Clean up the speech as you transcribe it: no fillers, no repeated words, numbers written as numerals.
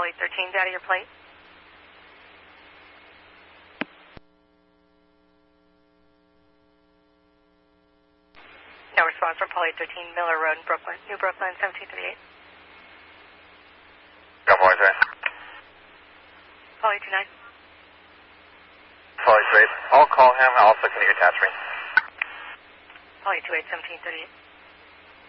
Poly 13, data your plate. No response from Poly 13, Miller Road, Brooklyn, New Brooklyn, 1738. Go, Poly 3. Poly 29. Poly 3. I'll call him. Also, can you attach me? Poly 28, 1738.